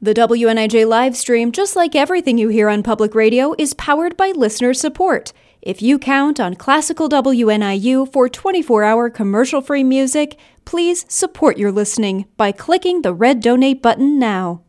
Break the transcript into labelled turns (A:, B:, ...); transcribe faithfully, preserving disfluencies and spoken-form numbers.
A: The W N I J live stream, just like everything you hear on public radio, is powered by listener support. If you count on Classical W N I U for twenty-four hour commercial-free music, please support your listening by clicking the red donate button now.